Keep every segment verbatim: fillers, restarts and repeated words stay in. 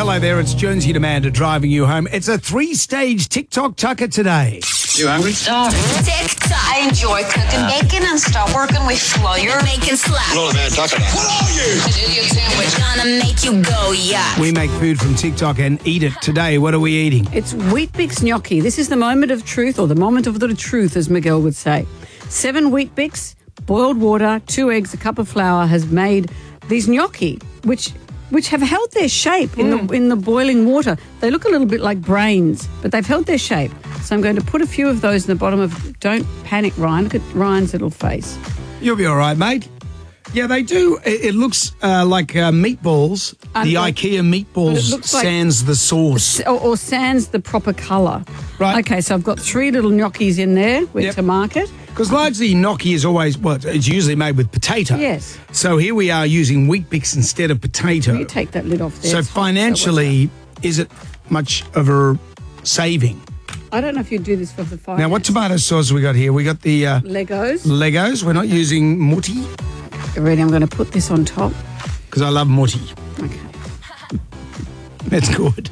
Hello there, it's Jonesy Demander driving you home. It's a three-stage TikTok tucker today. You hungry? Starving. TikTok. I enjoy cooking bacon and start working with flour. Making slap. Not a bad tucker. What are you? An idiot sandwich. Gonna make you go, yeah. We make food from TikTok and eat it. Today, what are we eating? It's Weet-Bix gnocchi. This is the moment of truth, or the moment of the truth, as Miguel would say. Seven Weet-Bix, boiled water, two eggs, a cup of flour has made these gnocchi, which which have held their shape in mm. the in the boiling water. They look a little bit like brains, but they've held their shape. So I'm going to put a few of those in the bottom of... Don't panic, Ryan. Look at Ryan's little face. You'll be all right, mate. Yeah, they do. It, it looks uh, like uh, meatballs. And the like, IKEA meatballs sans like, the sauce. Or, or sans the proper colour. Right. Okay, so I've got three little gnocchis in there with yep. to market. Because largely gnocchi is always, well, it's usually made with potato. Yes. So here we are using Weet-Bix instead of potato. You take that lid off there. So it's financially, is it much of a saving? I don't know if you do this for the finance. Now, what tomato sauce have we got here? We got the... Uh, Legos. Legos. We're not using mutti. Ready? I'm going to put this on top. Because I love mutti. Okay. That's good.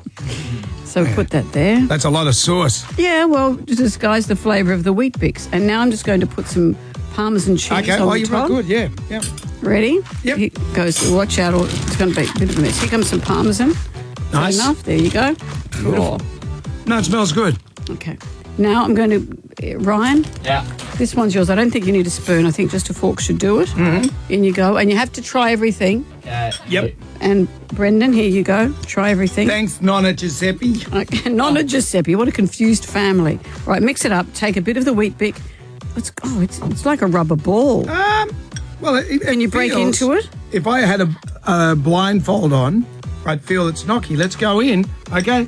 So yeah. Put that there. That's a lot of sauce. Yeah, well, to disguise the flavour of the Weet-Bix. And now I'm just going to put some Parmesan cheese okay. on Oh, the you're top. good, yeah. yeah. Ready? Yep. Here goes, watch out, or it's going to be a bit of a mess. Here comes some Parmesan. Nice. Enough. There you go. Beautiful. No, it smells good. Okay. Now I'm going to, uh, Ryan. Yeah. This one's yours. I don't think you need a spoon. I think just a fork should do it. Mm-hmm. In you go. And you have to try everything. Uh, yep. And Brendan, here you go. Try everything. Thanks, Nonna Giuseppe. Okay. Nonna Giuseppe. What a confused family. Right, mix it up. Take a bit of the Weet-Bix. It's, oh, it's, it's like a rubber ball. Um, well, it, it Can you break feels, into it? If I had a, a blindfold on, I'd feel it's gnocchi. Let's go in. Okay.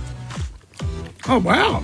Oh, wow.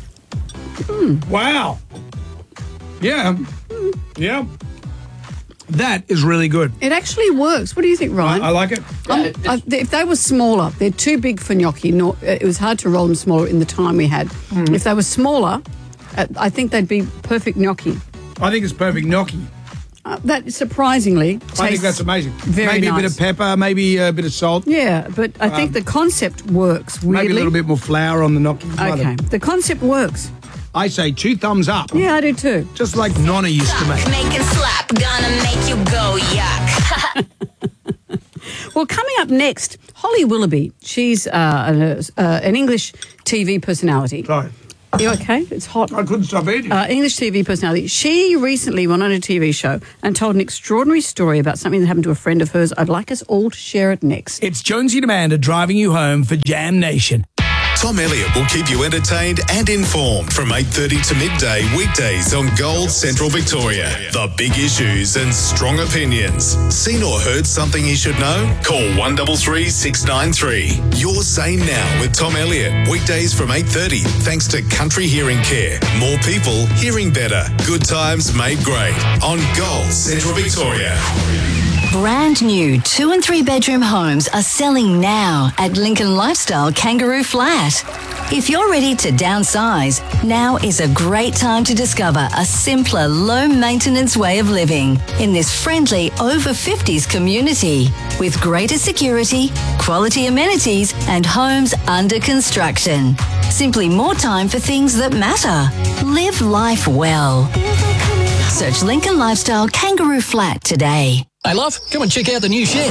Mm. Wow. Yeah. Mm. Yeah. That is really good. It actually works. What do you think, Ryan? I, I like it. Um, I, if they were smaller, they're too big for gnocchi. No, it was hard to roll them smaller in the time we had. Mm. If they were smaller, uh, I think they'd be perfect gnocchi. I think it's perfect gnocchi. Uh, that surprisingly tastes I think that's amazing. Very maybe nice. a bit of pepper, maybe a bit of salt. Yeah, but I think Um, the concept works weirdly. Maybe a little bit more flour on the gnocchi. Okay, the concept works. I say two thumbs up. Yeah, I do too. Just like Nonna used to make. Making slap. Gonna make you go, yuck. Well, coming up next, Holly Willoughby. She's uh, an, uh, an English T V personality. Sorry. You okay? It's hot. I couldn't stop eating. Uh, English T V personality. She recently went on a T V show and told an extraordinary story about something that happened to a friend of hers. I'd like us all to share it next. It's Jonesy Demander driving you home for Jam Nation. Tom Elliott will keep you entertained and informed from eight thirty to midday weekdays on Gold Central Victoria. The big issues and strong opinions. Seen or heard something you should know? Call one three three, six nine three. You're Sane Now with Tom Elliott. Weekdays from eight thirty thanks to Country Hearing Care. More people hearing better. Good times made great on Gold Central Victoria. Brand new two and three bedroom homes are selling now at Lincoln Lifestyle Kangaroo Flat. If you're ready to downsize, now is a great time to discover a simpler, low-maintenance way of living in this friendly over fifties community with greater security, quality amenities and homes under construction. Simply more time for things that matter. Live life well. Search Lincoln Lifestyle Kangaroo Flat today. Hey, love, come and check out the new shed.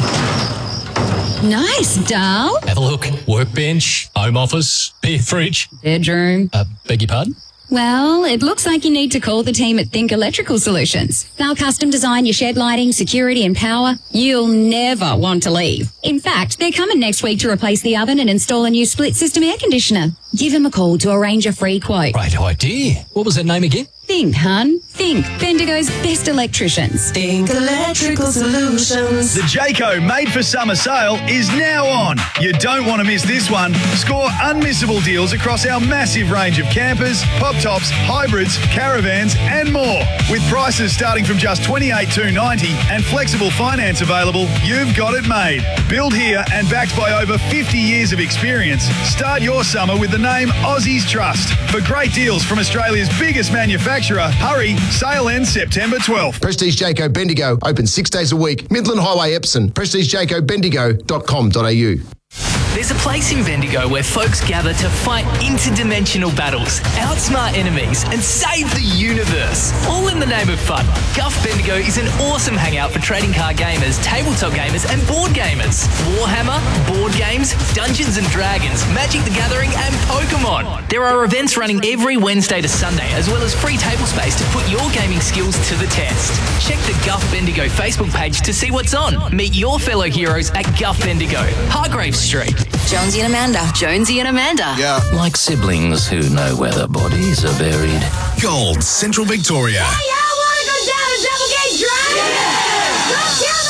Nice, doll. Have a look. Workbench, home office, beer fridge. Bedroom. Uh, beg your pardon? Well, it looks like you need to call the team at Think Electrical Solutions. They'll custom design your shed lighting, security and power. You'll never want to leave. In fact, they're coming next week to replace the oven and install a new split system air conditioner. Give them a call to arrange a free quote. Great idea. What was that name again? Think, hun. Think. Bendigo's best electricians. Think Electrical Solutions. The Jayco Made for Summer sale is now on. You don't want to miss this one. Score unmissable deals across our massive range of campers, pop tops, hybrids, caravans and more. With prices starting from just twenty-eight thousand two hundred ninety dollars and flexible finance available, you've got it made. Built here and backed by over fifty years of experience. Start your summer with the name Aussies Trust. For great deals from Australia's biggest manufacturer, hurry, sale ends September twelfth. Prestige Jayco Bendigo, open six days a week. Midland Highway, Epsom. prestige jayco bendigo dot com dot a u. There's a place in Bendigo where folks gather to fight interdimensional battles, outsmart enemies, and save the universe, all in the name of fun. Guff Bendigo is an awesome hangout for trading card gamers, tabletop gamers, and board gamers. Warhammer, board games, Dungeons and Dragons, Magic the Gathering, and Pokemon. There are events running every Wednesday to Sunday, as well as free table space to put your gaming skills to the test. Check the Guff Bendigo Facebook page to see what's on. Meet your fellow heroes at Guff Bendigo, Hargrave Street. Jonesy and Amanda. Jonesy and Amanda. Yeah. Like siblings who know where their bodies are buried. Gold, Central Victoria. Hey, y'all want to go down to Double Gate Drive? Yeah! Go down